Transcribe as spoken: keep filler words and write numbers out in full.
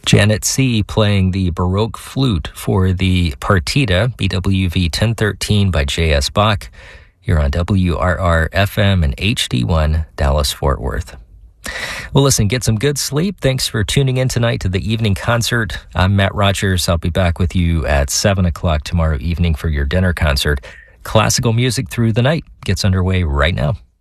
Janet C. playing the Baroque flute for the Partita, B W V ten thirteen by J S. Bach, here on W R R F M and H D one, Dallas-Fort Worth. Well, listen, get some good sleep. Thanks for tuning in tonight to the evening concert. I'm Matt Rogers. I'll be back with you at seven o'clock tomorrow evening for your dinner concert. Classical music through the night gets underway right now.